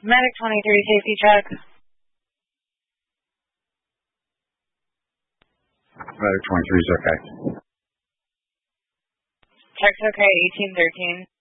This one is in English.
Medic 23, safety check. Medic 23 is okay. Check's okay, 1813.